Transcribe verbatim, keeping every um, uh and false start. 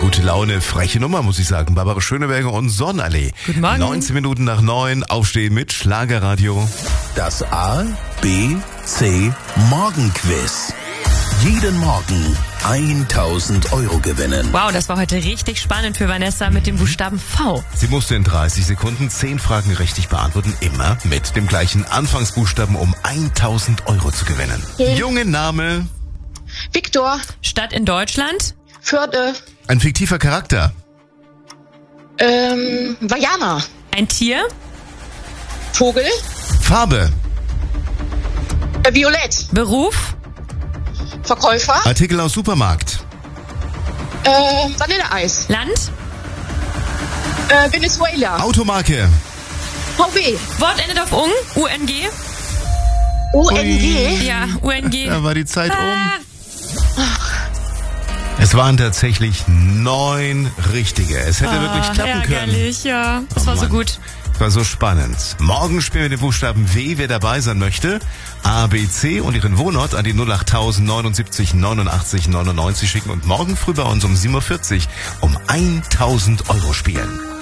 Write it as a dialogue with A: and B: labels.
A: gute Laune, freche Nummer, muss ich sagen. Barbara Schöneberger und Sonnenallee.
B: Guten Morgen.
A: neunzehn Minuten nach neun, aufstehen mit Schlagerradio.
C: Das A, B, C Morgenquiz. Jeden Morgen tausend Euro gewinnen.
B: Wow, das war heute richtig spannend für Vanessa mit dem Buchstaben V.
A: Sie musste in dreißig Sekunden zehn Fragen richtig beantworten, immer mit dem gleichen Anfangsbuchstaben, um tausend Euro zu gewinnen.
D: Okay.
A: Junge Name.
D: Viktor,
B: Stadt in Deutschland.
D: Förde,
A: Ein fiktiver Charakter.
D: ähm, Vajana,
B: Ein Tier.
D: Vogel,
A: Farbe.
D: äh, Violett,
B: Beruf.
D: Verkäufer,
A: Artikel aus Supermarkt.
D: äh, Vanilleeis,
B: Land.
D: äh, Venezuela,
A: Automarke.
D: V W,
B: Wort endet auf ung. U N G.
D: O N G,
B: Ja, U N G.
A: Da war die Zeit um.
B: Ah,
A: Es waren tatsächlich neun richtige. Es hätte wirklich klappen können.
B: ärgerlich, ja. Das war so
A: Mann.
B: gut.
A: Es war so spannend. Morgen spielen wir den Buchstaben W. Wer dabei sein möchte, A, B, C und Ihren Wohnort an die null acht null null neun neunundachtzig neunundneunzig schicken und morgen früh bei uns um sieben Uhr vierzig um tausend Euro spielen.